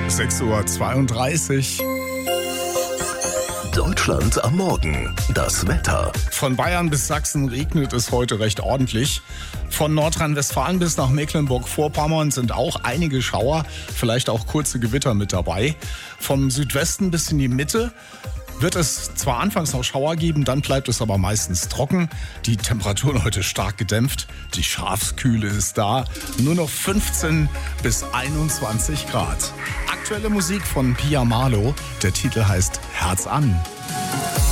6:32 Uhr. Deutschland am Morgen. Das Wetter. Von Bayern bis Sachsen regnet es heute recht ordentlich. Von Nordrhein-Westfalen bis nach Mecklenburg-Vorpommern sind auch einige Schauer, vielleicht auch kurze Gewitter mit dabei. Vom Südwesten bis in die Mitte wird es zwar anfangs noch Schauer geben, dann bleibt es aber meistens trocken. Die Temperaturen heute stark gedämpft, die Schafskühle ist da. Nur noch 15 bis 21 Grad. Aktuelle Musik von Pia Marlow, der Titel heißt Herz an.